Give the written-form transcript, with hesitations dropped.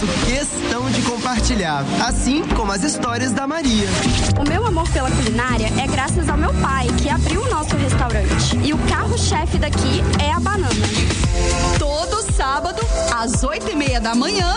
faço questão de compartilhar, assim como as histórias da Maria. O meu amor pela culinária é graças ao meu pai, que abriu o nosso restaurante. E o carro-chefe daqui é a banana. Todo sábado, às 8:30 da manhã,